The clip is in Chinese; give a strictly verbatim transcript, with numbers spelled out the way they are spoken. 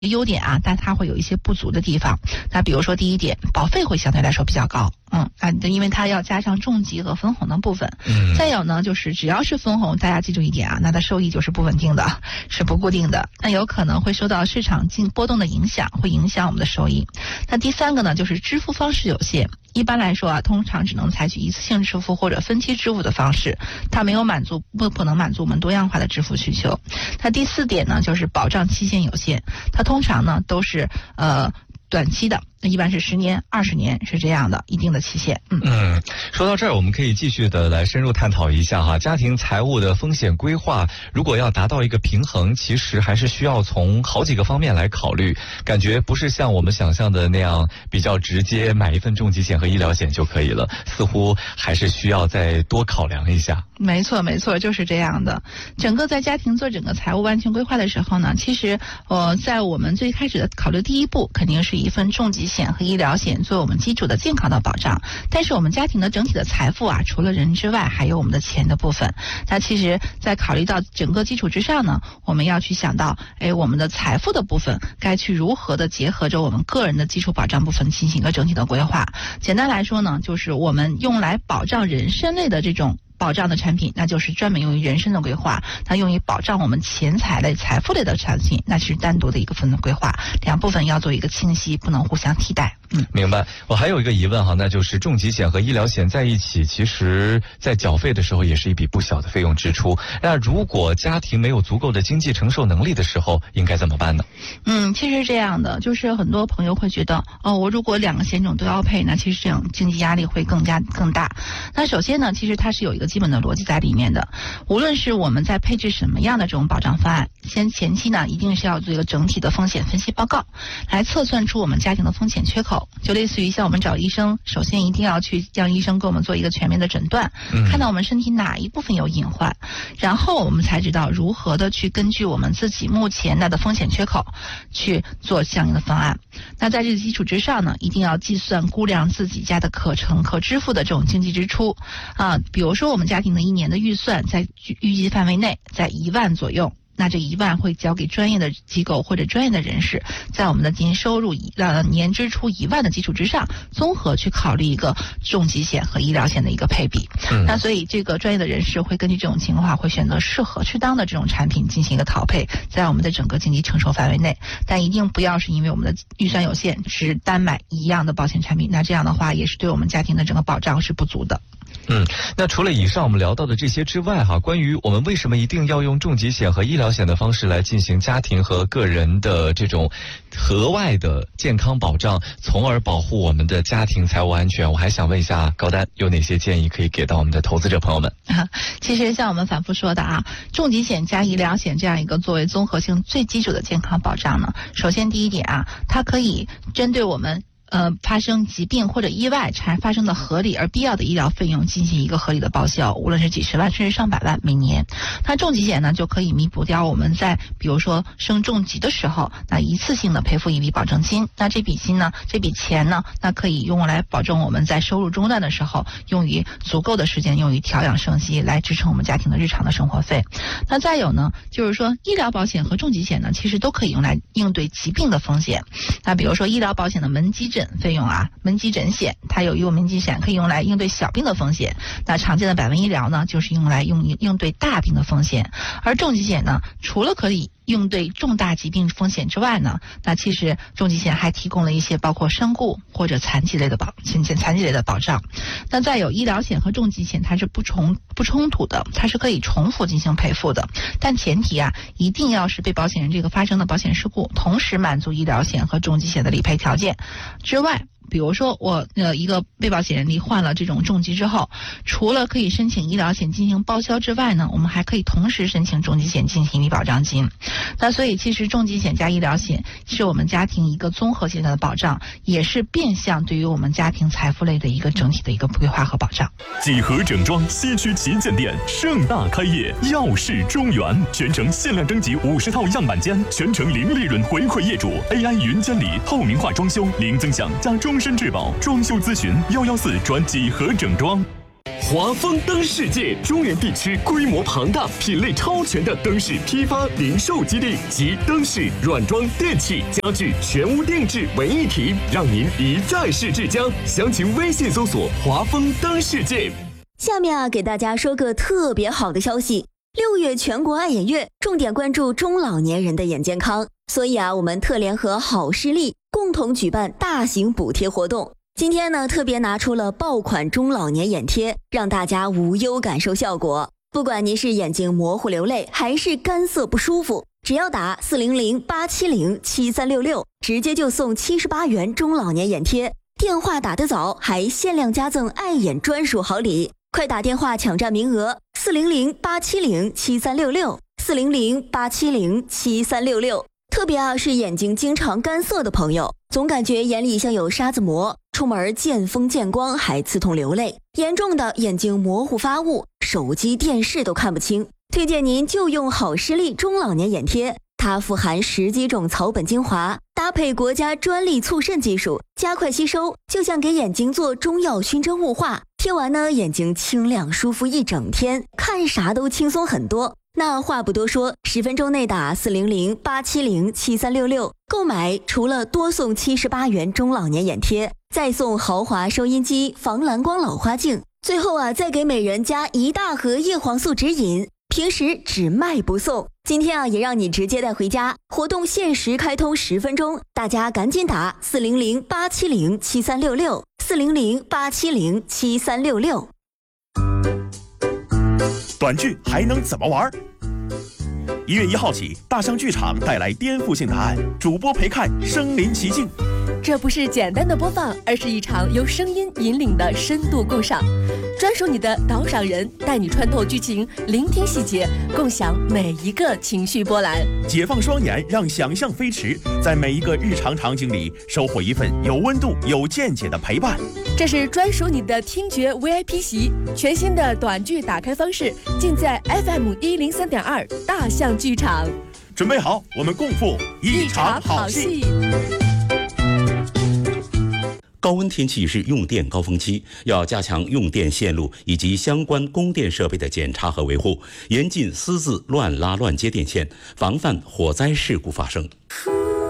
优点啊，但它会有一些不足的地方。那比如说第一点，保费会相对来说比较高，嗯啊，因为它要加上重疾和分红的部分。嗯，再有呢，就是只要是分红，大家记住一点啊，那它收益就是不稳定的，是不固定的，那有可能会受到市场进波动的影响，会影响我们的收益。那第三个呢，就是支付方式有限。一般来说啊，通常只能采取一次性支付或者分期支付的方式，它没有满足不不能满足我们多样化的支付需求。那第四点呢，就是保障期限有限，它通常呢都是呃短期的，一般是十年、二十年是这样的一定的期限。嗯嗯，说到这儿，我们可以继续的来深入探讨一下哈，家庭财务的风险规划，如果要达到一个平衡，其实还是需要从好几个方面来考虑。感觉不是像我们想象的那样比较直接，买一份重疾险和医疗险就可以了，似乎还是需要再多考量一下。 没错，没错，就是这样的。整个在家庭做整个财务安全规划的时候呢，其实呃，在我们最开始的考虑第一步，肯定是一份重疾险和医疗险作为我们基础的健康的保障。但是我们家庭的整体的财富啊，除了人之外，还有我们的钱的部分。那其实在考虑到整个基础之上呢，我们要去想到，哎，我们的财富的部分该去如何的结合着我们个人的基础保障部分进行一个整体的规划。简单来说呢，就是我们用来保障人身类的这种保障的产品，那就是专门用于人身的规划；它用于保障我们钱财类、财富类的产品，那是单独的一个分的规划。两部分要做一个清晰，不能互相替代。嗯， 明白。我还有一个疑问哈，那就是重疾险和医疗险在一起，其实在缴费的时候也是一笔不小的费用支出。那如果家庭没有足够的经济承受能力的时候，应该怎么办呢？ 嗯，其实是这样的，就是很多朋友会觉得，哦，我如果两个险种都要配，那其实这样经济压力会更加更大。那首先呢，其实它是有一个基本的逻辑在里面的。无论是我们在配置什么样的这种保障方案，先前期呢一定是要做一个整体的风险分析报告，来测算出我们家庭的风险缺口。就类似于像我们找医生，首先一定要去让医生给我们做一个全面的诊断，嗯、看到我们身体哪一部分有隐患，然后我们才知道如何的去根据我们自己目前的风险缺口去做相应的方案。那在这个基础之上呢，一定要计算估量自己家的可承可支付的这种经济支出啊，比如说我们家庭的一年的预算在预计范围内在一万左右，那这一万会交给专业的机构或者专业的人士，在我们的年收入呃年支出一万的基础之上，综合去考虑一个重疾险和医疗险的一个配比。嗯、那所以这个专业的人士会根据这种情况，会选择适合适当的这种产品进行一个调配，在我们的整个经济承受范围内。但一定不要是因为我们的预算有限，只单买一样的保险产品，那这样的话也是对我们家庭的整个保障是不足的。 嗯，那除了以上我们聊到的这些之外哈，关于我们为什么一定要用重疾险和医疗险的方式来进行家庭和个人的这种额外的健康保障，从而保护我们的家庭财务安全，我还想问一下高丹，有哪些建议可以给到我们的投资者朋友们？ 啊，其实像我们反复说的啊，重疾险加医疗险这样一个作为综合性最基础的健康保障呢，首先第一点啊，它可以针对我们呃，发生疾病或者意外产发生的合理而必要的医疗费用进行一个合理的报销，无论是几十万甚至上百万每年。那重疾险呢，就可以弥补掉我们在比如说生重疾的时候，那一次性的赔付一笔保证金。那这笔金呢，这笔钱呢，那可以用来保证我们在收入中断的时候，用于足够的时间用于调养生息，来支撑我们家庭的日常的生活费。那再有呢，就是说医疗保险和重疾险呢，其实都可以用来应对疾病的风险。那比如说医疗保险的门急诊费用啊，门急诊险它有一个门急险可以用来应对小病的风险，那常见的百万医疗呢，就是用来用应对大病的风险。而重疾险呢，除了可以应对重大疾病风险之外呢，那其实重疾险还提供了一些包括身故或者残疾类的保残疾类的保障。那再有医疗险和重疾险它是不冲不冲突的，它是可以重复进行赔付的，但前提啊，一定要是被保险人这个发生的保险事故同时满足医疗险和重疾险的理赔条件之外。比如说我呃一个被保险人罹患了这种重疾之后，除了可以申请医疗险进行报销之外呢，我们还可以同时申请重疾险进行一笔保障金。那所以其实重疾险加医疗险是我们家庭一个综合性的保障，也是变相对于我们家庭财富类的一个整体的一个规划和保障。 几何整装西区旗舰店盛大开业，耀世中原，全程限量征集五十套样板间，全程零利润回馈业主 ，A I 云监理，透明化装修，零增享加终身质保，装修咨询幺幺四转几何整装。 华丰灯世界中原地区规模庞大、品类超全的灯饰批发零售基地，集灯饰、软装、电器、家具全屋定制为一体，让您一站式至江。详情微信搜索华丰灯世界。 下面啊，给大家说个特别好的消息。六月全国爱眼月，重点关注中老年人的眼健康，所以啊，我们特联合好视力共同举办大型补贴活动。今天呢，特别拿出了爆款中老年眼贴，让大家无忧感受效果。不管您是眼睛模糊流泪，还是干涩不舒服，只要打四零零八七零七三六六，直接就送七十八元中老年眼贴。电话打得早，还限量加赠爱眼专属好礼，快打电话抢占名额。四零零八七零七三六六，四零零八七零七三六六。特别啊，是眼睛经常干涩的朋友，总感觉眼里像有沙子膜，出门见风见光还刺痛流泪，严重的眼睛模糊发雾，手机电视都看不清。推荐您就用好视力中老年眼贴，它富含十几种草本精华，搭配国家专利促渗技术，加快吸收，就像给眼睛做中药熏蒸雾化。贴完呢，眼睛清亮舒服一整天，看啥都轻松很多。那话不多说，十分钟内打四零零八七零七三六六，购买除了多送七十八元中老年眼贴，再送豪华收音机、防蓝光老花镜，最后啊，再给每人加一大盒叶黄素指引。平时只卖不送，今天啊也让你直接带回家。活动限时开通十分钟，大家赶紧打四零零八七零七三六六，四零零八七零七三六六。 短剧还能怎么玩？一月一号起，大象剧场带来颠覆性答案，主播陪看身临其境。 这不是简单的播放，而是一场由声音引领的深度共赏。专属你的导赏人带你穿透剧情，聆听细节，共享每一个情绪波澜。 解放双眼，让想象飞驰，在每一个日常场景里收获一份有温度、有见解的陪伴。 这是专属你的听觉 V I P 席，全新的短剧打开方式，尽在 F M 一零三点二大象剧场。 准备好，我们共赴一场好戏。 高温天气是用电高峰期，要加强用电线路以及相关供电设备的检查和维护，严禁私自乱拉乱接电线，防范火灾事故发生。